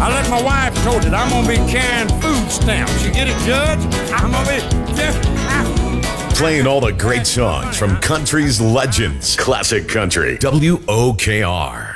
I let my wife know that I'm gonna be carrying food stamps. You get it, Judge? I'm gonna be playing all the great songs from country's legends. Classic Country. WOKR.